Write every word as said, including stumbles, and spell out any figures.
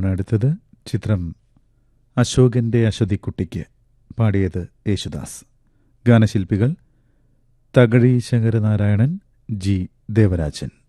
ഗാനമാണ് അടുത്തത്. ചിത്രം അശോകന്റെ അശ്വതിക്കുട്ടിക്ക്. പാടിയത് യേശുദാസ്. ഗാനശില്പികൾ തകഴി ശങ്കരനാരായണൻ, ജി ദേവരാജൻ.